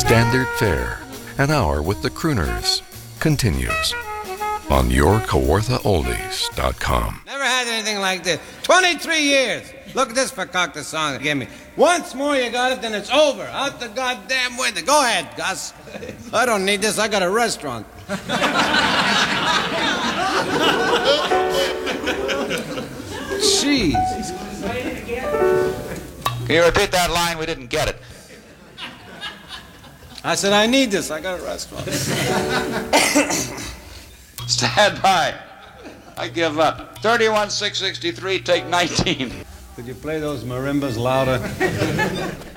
Standard Fare, an hour with the crooners, continues on YourKawarthaOldies.com. Never had anything like this. 23 years. Look at this concocted song they gave me. Once more you got it, then it's over. Out the goddamn window. Go ahead, Gus. I don't need this. I got a restaurant. Jeez. Can you repeat that line? We didn't get it. I said, I need this. I got a restaurant. Stand by. I give up. 31,663, take 19. Could you play those marimbas louder?